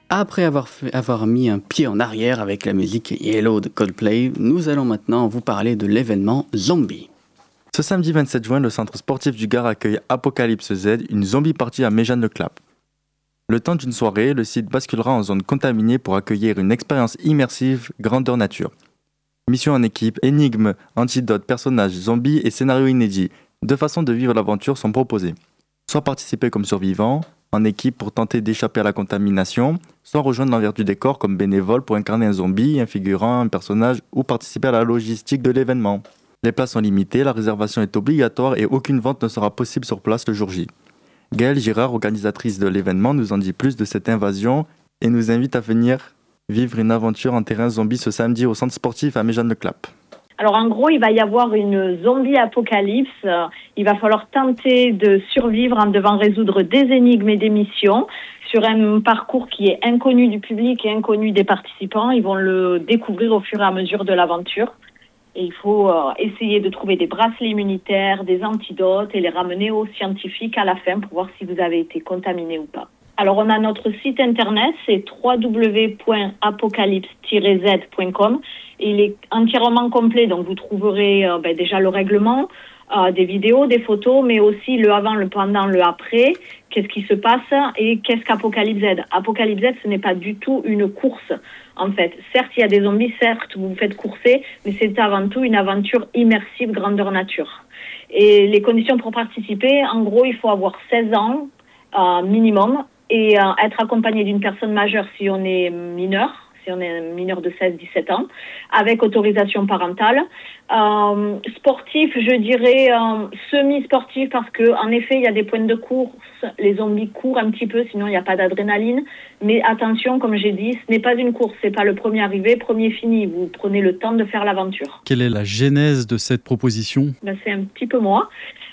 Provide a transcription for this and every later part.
Après avoir mis un pied en arrière avec la musique Yellow de Coldplay, nous allons maintenant vous parler de l'événement Zombie. Ce samedi 27 juin, le centre sportif du Gard accueille Apocalypse Z, une zombie party à Méjeanne-le-Clap. Le temps d'une soirée, le site basculera en zone contaminée pour accueillir une expérience immersive grandeur nature. Mission en équipe, énigmes, antidotes, personnages, zombies et scénarios inédits. Deux façons de vivre l'aventure sont proposées. Soit participer comme survivant, en équipe pour tenter d'échapper à la contamination, soit rejoindre l'envers du décor comme bénévole pour incarner un zombie, un figurant, un personnage ou participer à la logistique de l'événement. Les places sont limitées, la réservation est obligatoire et aucune vente ne sera possible sur place le jour J. Gaëlle Girard, organisatrice de l'événement, nous en dit plus de cette invasion et nous invite à venir vivre une aventure en terrain zombie ce samedi au centre sportif à Méjeanne-le-Clap. Alors en gros, il va y avoir une zombie apocalypse. Il va falloir tenter de survivre en devant résoudre des énigmes et des missions sur un parcours qui est inconnu du public et inconnu des participants. Ils vont le découvrir au fur et à mesure de l'aventure. Et il faut essayer de trouver des bracelets immunitaires, des antidotes et les ramener aux scientifiques à la fin pour voir si vous avez été contaminé ou pas. Alors on a notre site internet, c'est www.apocalypse-z.com. Il est entièrement complet, donc vous trouverez déjà le règlement, des vidéos, des photos, mais aussi le avant, le pendant, le après, qu'est-ce qui se passe et qu'est-ce qu'Apocalypse Z. Apocalypse Z, ce n'est pas du tout une course, en fait. Certes, il y a des zombies, certes, vous vous faites courser, mais c'est avant tout une aventure immersive grandeur nature. Et les conditions pour participer, en gros, il faut avoir 16 ans minimum et être accompagné d'une personne majeure si on est mineur. Si on est un mineur de 16-17 ans, avec autorisation parentale. Sportif, je dirais semi-sportif, parce qu'en effet, il y a des points de course, les zombies courent un petit peu, sinon il n'y a pas d'adrénaline. Mais attention, comme j'ai dit, ce n'est pas une course, c'est pas le premier arrivé, premier fini. Vous prenez le temps de faire l'aventure. Quelle est la genèse de cette proposition ? C'est un petit peu moi.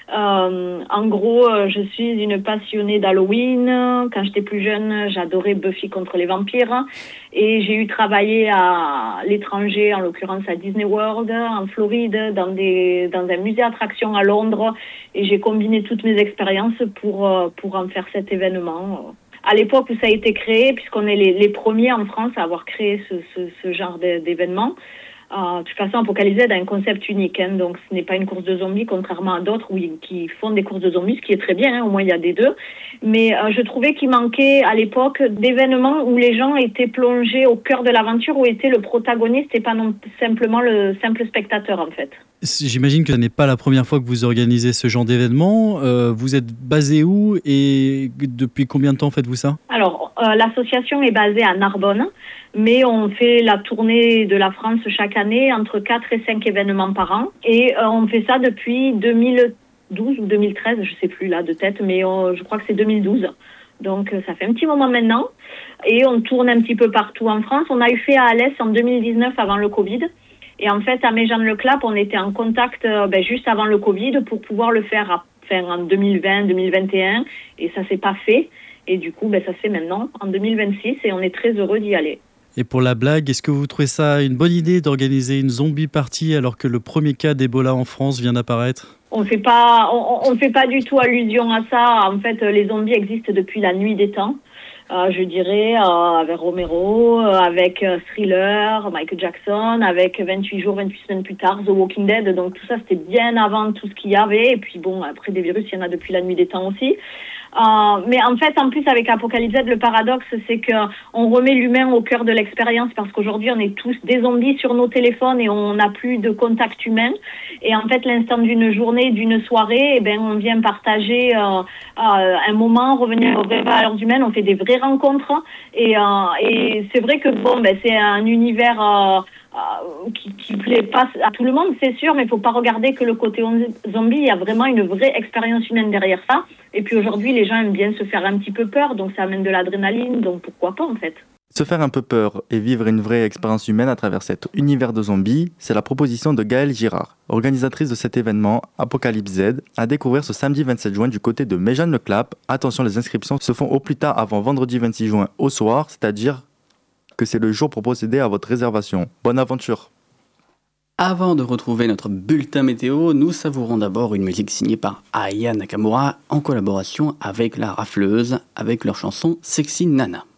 En gros, je suis une passionnée d'Halloween. Quand j'étais plus jeune, j'adorais Buffy contre les vampires. Et j'ai eu travaillé à l'étranger, en l'occurrence à Disney World, en Floride, dans un musée d'attractions à Londres. Et j'ai combiné toutes mes expériences pour en faire cet événement. À l'époque où ça a été créé, puisqu'on est les premiers en France à avoir créé ce genre d'événement. De toute façon, Apocalypse Z a un concept unique, donc ce n'est pas une course de zombies, contrairement à d'autres qui font des courses de zombies, ce qui est très bien, au moins il y a des deux. Mais je trouvais qu'il manquait à l'époque d'événements où les gens étaient plongés au cœur de l'aventure, où était le protagoniste et pas non simplement le simple spectateur en fait. J'imagine que ce n'est pas la première fois que vous organisez ce genre d'événement. Vous êtes basé où et depuis combien de temps faites-vous ça ? Alors, l'association est basée à Narbonne, mais on fait la tournée de la France chaque année, entre 4 et 5 événements par an. Et on fait ça depuis 2012 ou 2013, je ne sais plus là de tête, mais je crois que c'est 2012. Donc ça fait un petit moment maintenant. Et on tourne un petit peu partout en France. On a eu fait à Alès en 2019 avant le Covid. Et en fait, à Méjeanne-le-Clap, on était en contact juste avant le Covid pour pouvoir le faire en 2020, 2021. Et ça ne s'est pas fait. Et du coup, ça se fait maintenant, en 2026. Et on est très heureux d'y aller. Et pour la blague, est-ce que vous trouvez ça une bonne idée d'organiser une zombie party alors que le premier cas d'Ebola en France vient d'apparaître ? On ne fait pas du tout allusion à ça. En fait, les zombies existent depuis la nuit des temps. Je dirais avec Romero, avec Thriller, Michael Jackson, avec 28 jours, 28 semaines plus tard, The Walking Dead. Donc tout ça, c'était bien avant tout ce qu'il y avait. Et puis bon, après des virus, il y en a depuis la nuit des temps aussi. Mais en fait, en plus, avec Apocalypse Z, le paradoxe, c'est qu'on remet l'humain au cœur de l'expérience parce qu'aujourd'hui, on est tous des zombies sur nos téléphones et on n'a plus de contact humain. Et en fait, l'instant d'une journée, d'une soirée, on vient partager un moment, revenir aux vraies valeurs humaines, on fait des vraies rencontres. Et c'est vrai que c'est un univers qui plaît pas à tout le monde, c'est sûr, mais il faut pas regarder que le côté zombie. Il y a vraiment une vraie expérience humaine derrière ça. Et puis aujourd'hui, les gens aiment bien se faire un petit peu peur, donc ça amène de l'adrénaline, donc pourquoi pas en fait. Se faire un peu peur et vivre une vraie expérience humaine à travers cet univers de zombies, c'est la proposition de Gaëlle Girard, organisatrice de cet événement Apocalypse Z, à découvrir ce samedi 27 juin du côté de Méjeanne-le-Clap. Attention, les inscriptions se font au plus tard avant vendredi 26 juin au soir, c'est-à-dire que c'est le jour pour procéder à votre réservation. Bonne aventure! Avant de retrouver notre bulletin météo, nous savourons d'abord une musique signée par Aya Nakamura en collaboration avec La Rafleuse avec leur chanson Sexy Nana.